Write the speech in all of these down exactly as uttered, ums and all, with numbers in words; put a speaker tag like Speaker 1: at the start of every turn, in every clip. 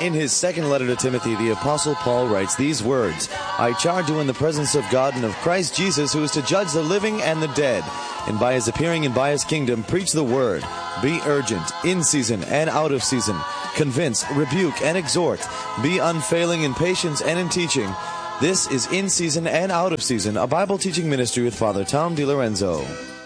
Speaker 1: In his second letter to Timothy, the Apostle Paul writes these words, I charge you in the presence of God and of Christ Jesus, who is to judge the living and the dead, and by his appearing and by his kingdom, preach the word. Be urgent, in season and out of season. Convince, rebuke, and exhort. Be unfailing in patience and in teaching. This is In Season and Out of Season, a Bible teaching ministry with Father Tom DiLorenzo.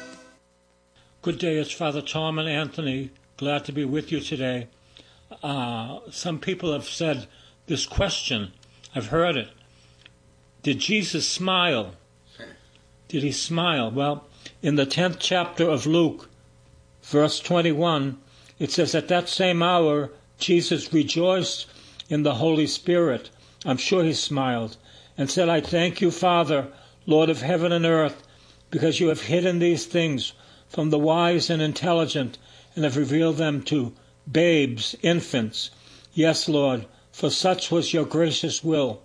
Speaker 2: Good day, it's Father Tom and Anthony. Glad to be with you today. Uh, some people have said this question. I've heard it. Did Jesus smile? Did he smile? Well, in the tenth chapter of Luke, verse twenty-one, it says, at that same hour, Jesus rejoiced in the Holy Spirit. I'm sure he smiled and said, I thank you, Father, Lord of heaven and earth, because you have hidden these things from the wise and intelligent and have revealed them to babes, infants. Yes, Lord, for such was your gracious will.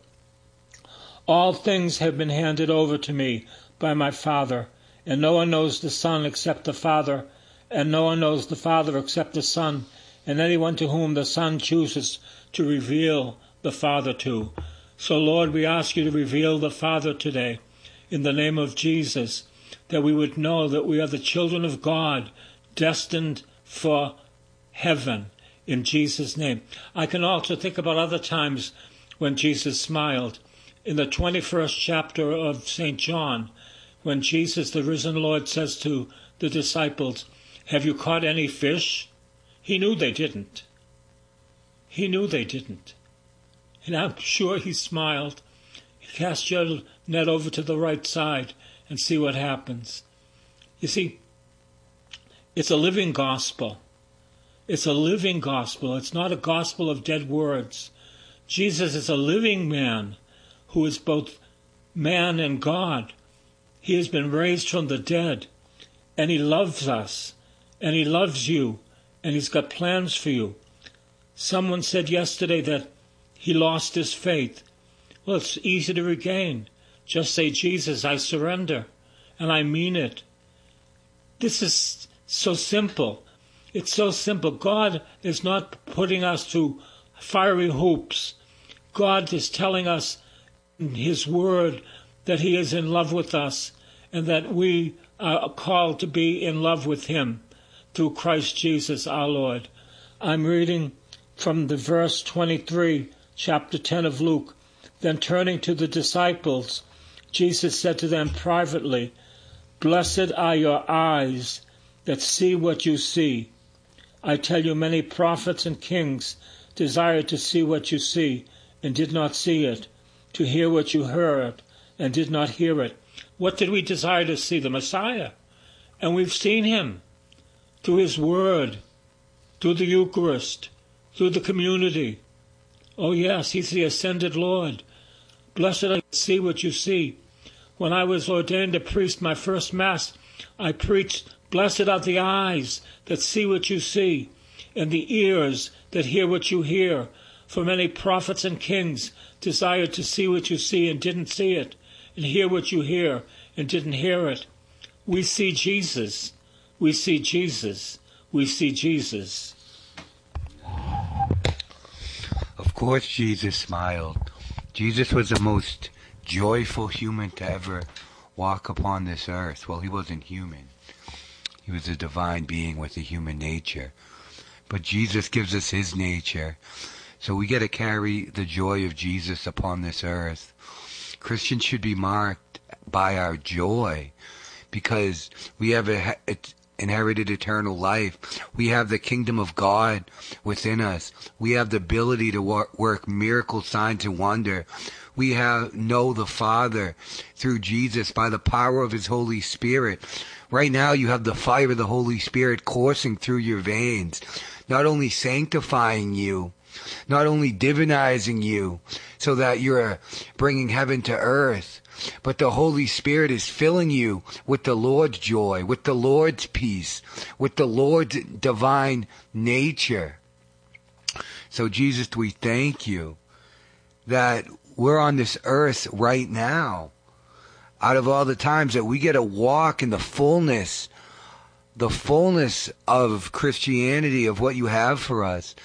Speaker 2: All things have been handed over to me by my Father, and no one knows the Son except the Father, and no one knows the Father except the Son, and anyone to whom the Son chooses to reveal the Father to. So, Lord, we ask you to reveal the Father today in the name of Jesus, that we would know that we are the children of God, destined for heaven, in Jesus' name. I can also think about other times when Jesus smiled. In the twenty-first chapter of Saint John, when Jesus, the risen Lord, says to the disciples, have you caught any fish? He knew they didn't. He knew they didn't. And I'm sure he smiled. Cast your net over to the right side and see what happens. You see, it's a living gospel. It's a living gospel. It's not a gospel of dead words. Jesus is a living man who is both man and God. He has been raised from the dead, and he loves us, and he loves you, and he's got plans for you. Someone said yesterday that he lost his faith. Well, it's easy to regain. Just say, Jesus, I surrender, and I mean it. This is so simple. It's so simple. God is not putting us through fiery hoops. God is telling us in his word that he is in love with us and that we are called to be in love with him through Christ Jesus our Lord. I'm reading from the verse twenty-three, chapter ten of Luke. Then turning to the disciples, Jesus said to them privately, blessed are your eyes that see what you see. I tell you, many prophets and kings desired to see what you see and did not see it, to hear what you heard and did not hear it. What did we desire to see? The Messiah. And we've seen him through his word, through the Eucharist, through the community. Oh yes, he's the ascended Lord. Blessed are you that see what you see. When I was ordained a priest, my first Mass, I preached, blessed are the eyes that see what you see, and the ears that hear what you hear. For many prophets and kings desired to see what you see and didn't see it, and hear what you hear and didn't hear it. We see Jesus. We see Jesus. We see Jesus.
Speaker 3: Of course Jesus smiled. Jesus was the most joyful human to ever walk upon this earth. Well, he wasn't human. He was a divine being with a human nature. But Jesus gives us his nature. So we got to carry the joy of Jesus upon this earth. Christians should be marked by our joy because we have a, a inherited eternal life. We have the kingdom of God within us. We have the ability to work, work miracle signs and wonder. We have know the Father through Jesus by the power of his Holy Spirit. Right now you have the fire of the Holy Spirit coursing through your veins, not only sanctifying you, not only divinizing you so that you're bringing heaven to earth, but the Holy Spirit is filling you with the Lord's joy, with the Lord's peace, with the Lord's divine nature. So Jesus, we thank you that we're on this earth right now. Out of all the times that we get to walk in the fullness, the fullness of Christianity, of what you have for us,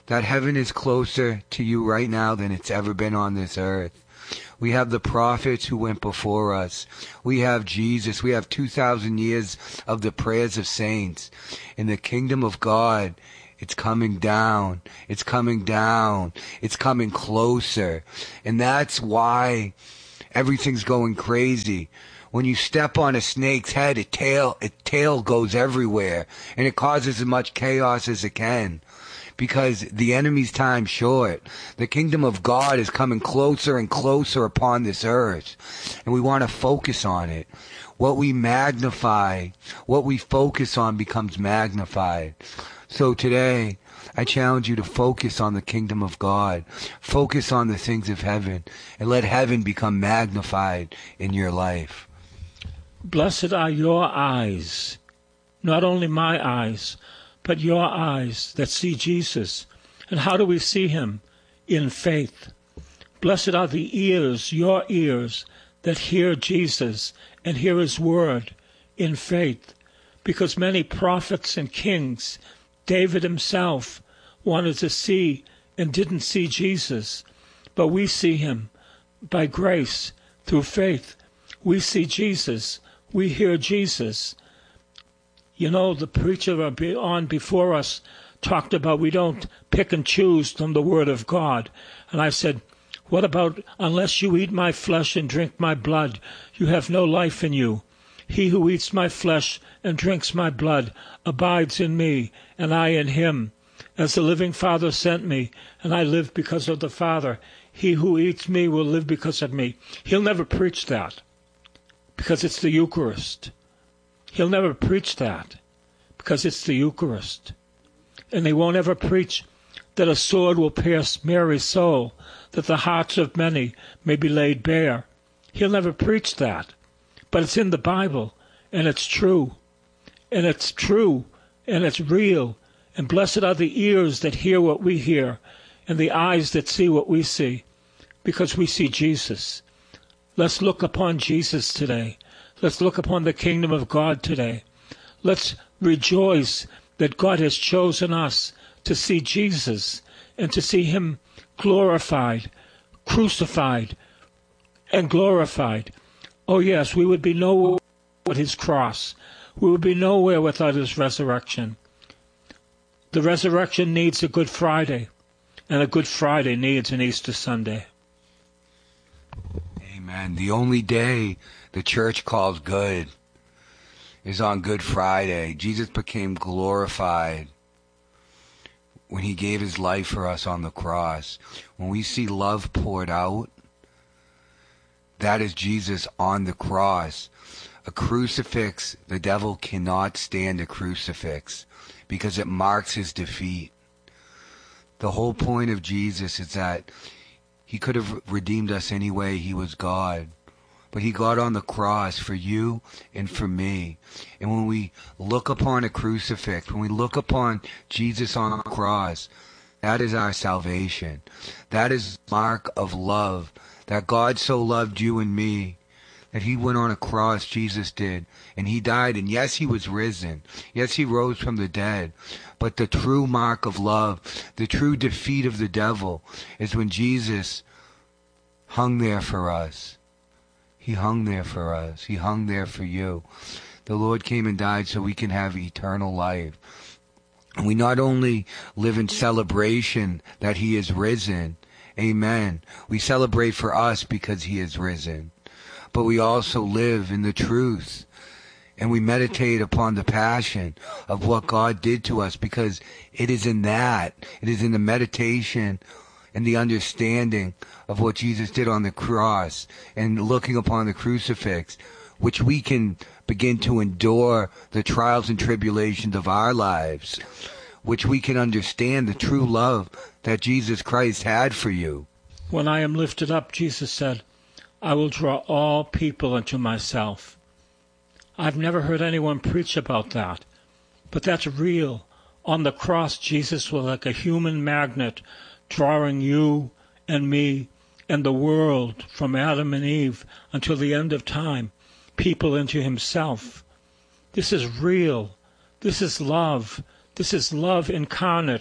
Speaker 3: that heaven is closer to you right now than it's ever been on this earth. We have the prophets who went before us. We have Jesus. We have two thousand years of the prayers of saints. In the kingdom of God, it's coming down. It's coming down. It's coming closer. And that's why everything's going crazy. When you step on a snake's head, its tail, its tail goes everywhere. And it causes as much chaos as it can. Because the enemy's time's short. The kingdom of God is coming closer and closer upon this earth. And we want to focus on it. What we magnify, what we focus on becomes magnified. So today, I challenge you to focus on the kingdom of God. Focus on the things of heaven. And let heaven become magnified in your life.
Speaker 2: Blessed are your eyes, not only my eyes, but your eyes that see Jesus. And how do we see him? In faith. Blessed are the ears, your ears, that hear Jesus and hear his word in faith. Because many prophets and kings, David himself, wanted to see and didn't see Jesus. But we see him by grace, through faith. We see Jesus. We hear Jesus. You know, the preacher on before us talked about we don't pick and choose from the Word of God. And I said, what about, unless you eat my flesh and drink my blood, you have no life in you. He who eats my flesh and drinks my blood abides in me, and I in him. As the living Father sent me, and I live because of the Father, he who eats me will live because of me. He'll never preach that, because it's the Eucharist. He'll never preach that, because it's the Eucharist. And he won't ever preach that a sword will pierce Mary's soul, that the hearts of many may be laid bare. He'll never preach that. But it's in the Bible, and it's true. And it's true, and it's real. And blessed are the ears that hear what we hear, and the eyes that see what we see, because we see Jesus. Let's look upon Jesus today. Let's look upon the kingdom of God today. Let's rejoice that God has chosen us to see Jesus and to see him glorified, crucified, and glorified. Oh yes, we would be nowhere without his cross. We would be nowhere without his resurrection. The resurrection needs a Good Friday, and a Good Friday needs an Easter Sunday.
Speaker 3: Amen. The only day the church calls good is on Good Friday. Jesus became glorified when he gave his life for us on the cross. When we see love poured out, that is Jesus on the cross. A crucifix, the devil cannot stand a crucifix because it marks his defeat. The whole point of Jesus is that he could have redeemed us anyway. He was God. But he got on the cross for you and for me. And when we look upon a crucifix, when we look upon Jesus on the cross, that is our salvation. That is the mark of love. That God so loved you and me that he went on a cross, Jesus did, and he died. And yes, he was risen. Yes, he rose from the dead. But the true mark of love, the true defeat of the devil, is when Jesus hung there for us. He hung there for us. He hung there for you. The Lord came and died so we can have eternal life. And we not only live in celebration that he is risen, amen. We celebrate for us because he is risen. But we also live in the truth. And we meditate upon the passion of what God did to us, because it is in that, it is in the meditation and the understanding of what Jesus did on the cross and looking upon the crucifix, which we can begin to endure the trials and tribulations of our lives, which we can understand the true love that Jesus Christ had for you.
Speaker 2: When I am lifted up, Jesus said, I will draw all people unto myself. I've never heard anyone preach about that, but that's real. On the cross, Jesus was like a human magnet, drawing you and me and the world from Adam and Eve until the end of time, people into himself. This is real. This is love. This is love incarnate.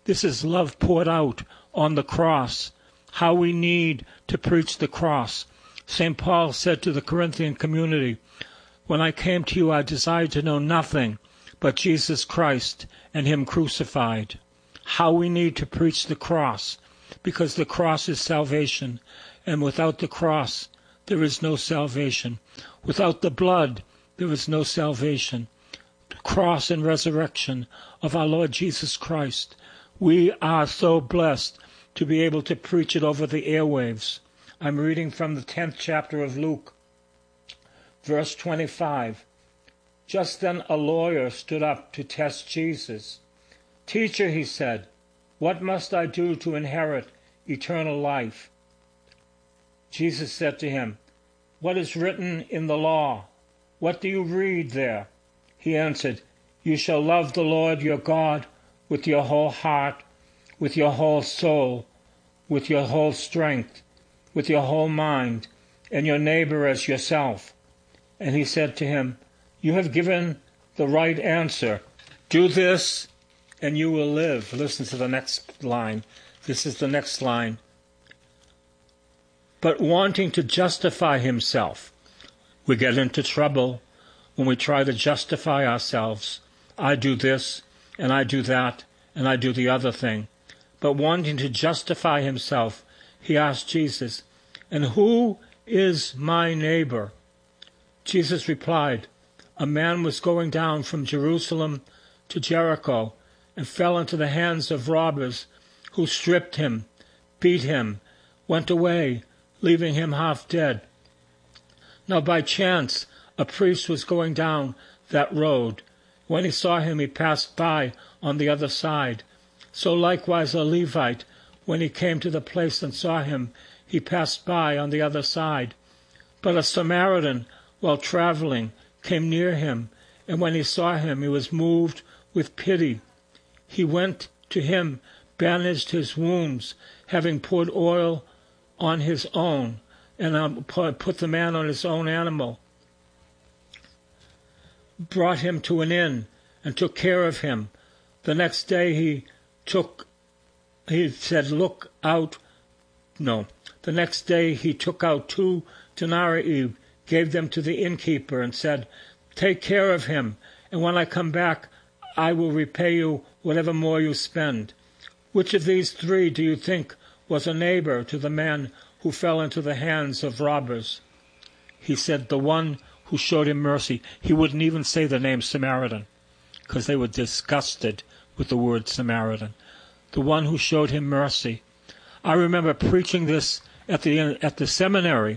Speaker 2: This is love poured out on the cross. How we need to preach the cross. Saint Paul said to the Corinthian community, "When I came to you, I desired to know nothing but Jesus Christ and Him crucified." How we need to preach the cross, because the cross is salvation, and without the cross, there is no salvation. Without the blood, there is no salvation. The cross and resurrection of our Lord Jesus Christ. We are so blessed to be able to preach it over the airwaves. I'm reading from the tenth chapter of Luke, verse twenty-five. Just then a lawyer stood up to test Jesus. "Teacher," he said, "what must I do to inherit eternal life?" Jesus said to him, "What is written in the law? What do you read there?" He answered, "You shall love the Lord your God with your whole heart, with your whole soul, with your whole strength, with your whole mind, and your neighbor as yourself." And he said to him, "You have given the right answer. Do this, and you will live." Listen to the next line. This is the next line. But wanting to justify himself, we get into trouble when we try to justify ourselves. I do this, and I do that, and I do the other thing. But wanting to justify himself, he asked Jesus, "And who is my neighbor?" Jesus replied, "A man was going down from Jerusalem to Jericho and fell into the hands of robbers, who stripped him, beat him, went away, leaving him half dead. Now by chance a priest was going down that road. When he saw him, he passed by on the other side. So likewise a Levite, when he came to the place and saw him, he passed by on the other side. But a Samaritan, while traveling, came near him, and when he saw him, he was moved with pity. He went to him, bandaged his wounds, having poured oil on his own, and um, put the man on his own animal, brought him to an inn, and took care of him. The next day he took, he said, look out, no, the next day he took out two denarii, gave them to the innkeeper, and said, take care of him, and when I come back, I will repay you whatever more you spend. Which of these three do you think was a neighbor to the man who fell into the hands of robbers? He said, the one who showed him mercy. He wouldn't even say the name Samaritan, because they were disgusted with the word Samaritan. The one who showed him mercy. I remember preaching this at the at the seminary.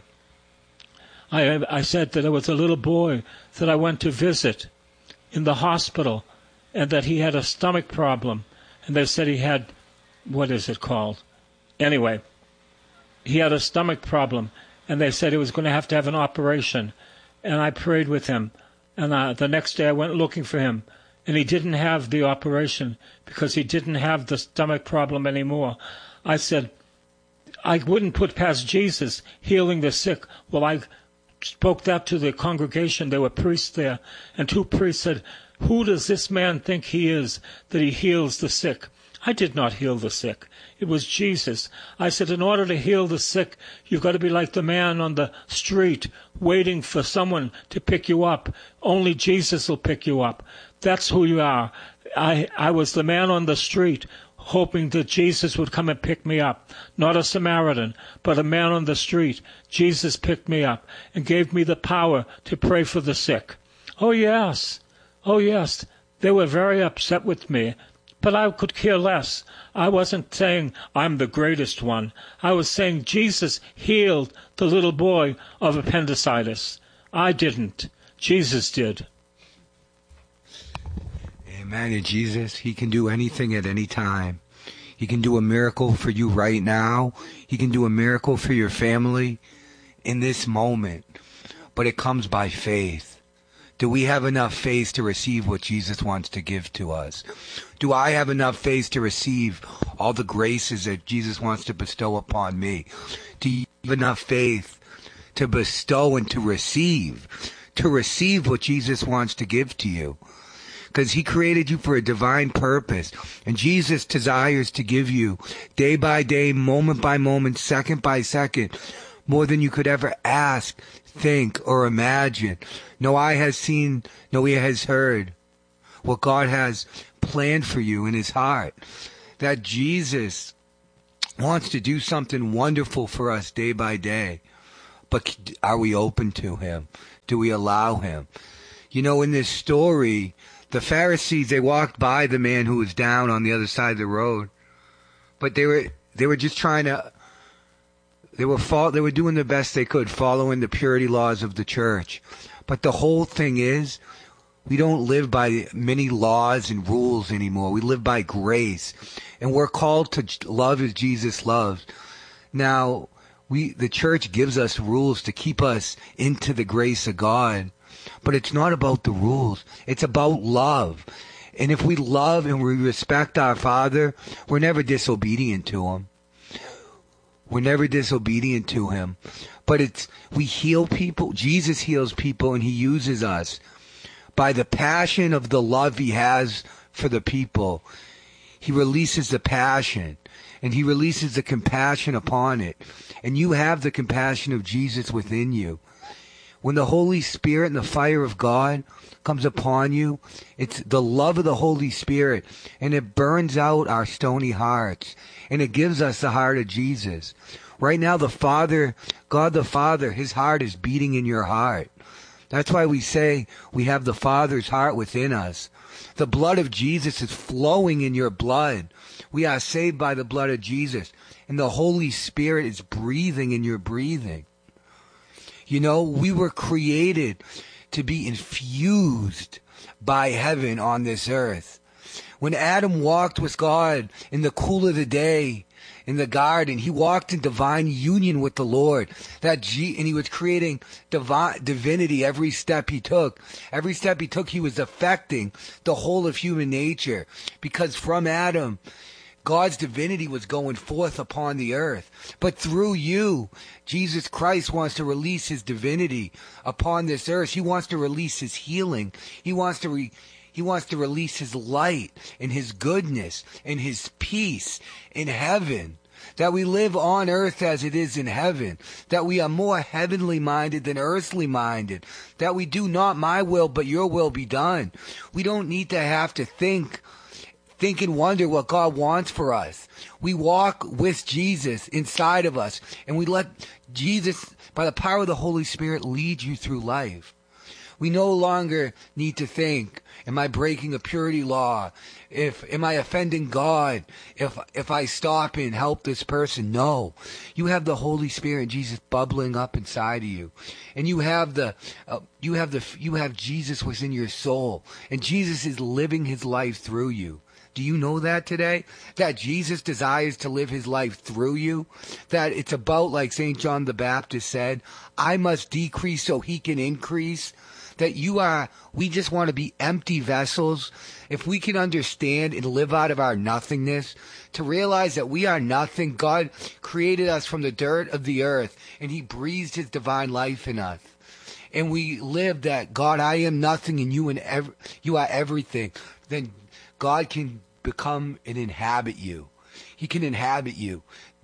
Speaker 2: I I said that there was a little boy that I went to visit in the hospital, and that he had a stomach problem, and they said he had, what is it called? Anyway, he had a stomach problem, and they said he was going to have to have an operation. And I prayed with him, and uh, the next day I went looking for him, and he didn't have the operation because he didn't have the stomach problem anymore. I said, I wouldn't put past Jesus healing the sick. Well, I spoke that to the congregation. There were priests there, and two priests said, who does this man think he is that he heals the sick? I did not heal the sick. It was Jesus. I said, in order to heal the sick, you've got to be like the man on the street waiting for someone to pick you up. Only Jesus will pick you up. That's who you are. I, I was the man on the street hoping that Jesus would come and pick me up. Not a Samaritan, but a man on the street. Jesus picked me up and gave me the power to pray for the sick. Oh, yes. Oh, yes. They were very upset with me. But I could care less. I wasn't saying I'm the greatest one. I was saying Jesus healed the little boy of appendicitis. I didn't. Jesus did.
Speaker 3: Amen. And Jesus, He can do anything at any time. He can do a miracle for you right now. He can do a miracle for your family in this moment. But it comes by faith. Do we have enough faith to receive what Jesus wants to give to us? Do I have enough faith to receive all the graces that Jesus wants to bestow upon me? Do you have enough faith to bestow and to receive, to receive what Jesus wants to give to you? because he created you for a divine purpose. And Jesus desires to give you day by day, moment by moment, second by second, more than you could ever ask, think, or imagine. No eye has seen, no ear has heard what God has planned for you in his heart. That Jesus wants to do something wonderful for us day by day. But are we open to him? Do we allow him? You know, in this story, the Pharisees, they walked by the man who was down on the other side of the road. But they were they were just trying to, they were fo- they were doing the best they could, following the purity laws of the church. But the whole thing is, we don't live by many laws and rules anymore. We live by grace. And we're called to love as Jesus loves. Now, we the church gives us rules to keep us into the grace of God. But it's not about the rules. It's about love. And if we love and we respect our Father, we're never disobedient to him. We're never disobedient to him. But it's we heal people. Jesus heals people, and he uses us. By the passion of the love he has for the people, he releases the passion, and he releases the compassion upon it. And you have the compassion of Jesus within you. When the Holy Spirit and the fire of God comes upon you, it's the love of the Holy Spirit, and it burns out our stony hearts, and it gives us the heart of Jesus. Right now, the Father, God the Father, his heart is beating in your heart. That's why we say we have the Father's heart within us. The blood of Jesus is flowing in your blood. We are saved by the blood of Jesus. And the Holy Spirit is breathing in your breathing. You know, we were created to be infused by heaven on this earth. When Adam walked with God in the cool of the day, in the garden, he walked in divine union with the Lord. That G, and he was creating divine divinity every step he took. Every step he took, he was affecting the whole of human nature. Because from Adam, God's divinity was going forth upon the earth. But through you, Jesus Christ wants to release his divinity upon this earth. He wants to release his healing. He wants to re- He wants to release his light and his goodness and his peace in heaven. That we live on earth as it is in heaven. That we are more heavenly minded than earthly minded. That we do not my will but your will be done. We don't need to have to think, think and wonder what God wants for us. We walk with Jesus inside of us, and we let Jesus, by the power of the Holy Spirit, lead you through life. We no longer need to think, am I breaking a purity law? If am I offending God? If if I stop and help this person? No. You have the Holy Spirit, Jesus, bubbling up inside of you. And you have the uh, you have the you have Jesus within your soul. And Jesus is living his life through you. Do you know that today? That Jesus desires to live his life through you? That it's about, like Saint John the Baptist said, I must decrease so he can increase. That you are, we just want to be empty vessels. If we can understand and live out of our nothingness, to realize that we are nothing. God created us from the dirt of the earth, and he breathed his divine life in us. And we live that, God, I am nothing, and you and ev- you are everything. Then God can become and inhabit you. He can inhabit you.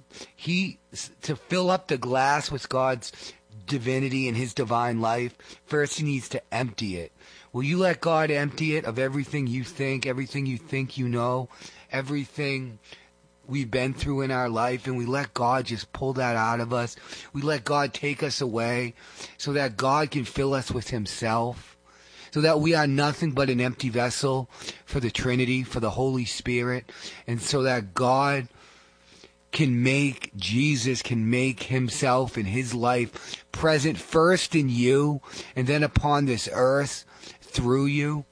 Speaker 3: He, to fill up the glass with God's divinity and his divine life, first he needs to empty it. Will you let God empty it of everything you think, everything you think you know, everything we've been through in our life, and we let God just pull that out of us? We let God take us away so that God can fill us with himself, so that we are nothing but an empty vessel for the Trinity, for the Holy Spirit, and so that God can make, Jesus can make himself and his life present first in you and then upon this earth through you.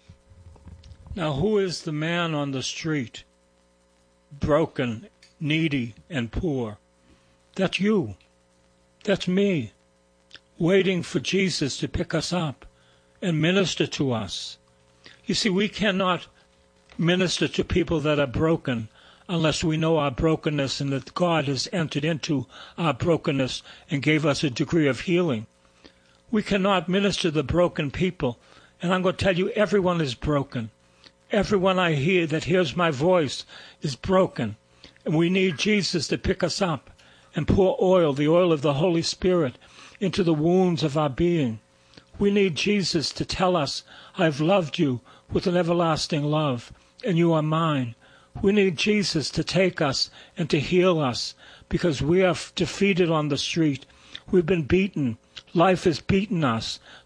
Speaker 2: Now, who is the man on the street, broken, needy, and poor? That's you. That's me, waiting for Jesus to pick us up and minister to us. You see, we cannot minister to people that are broken unless we know our brokenness and that God has entered into our brokenness and gave us a degree of healing. We cannot minister to the broken people And I'm going to tell you, everyone is broken. Everyone I hear that hears my voice is broken. And we need Jesus to pick us up and pour oil, the oil of the Holy Spirit, into the wounds of our being. We need Jesus to tell us, I've loved you with an everlasting love, and you are mine. We need Jesus to take us and to heal us, because we are defeated on the street. We've been beaten. Life has beaten us.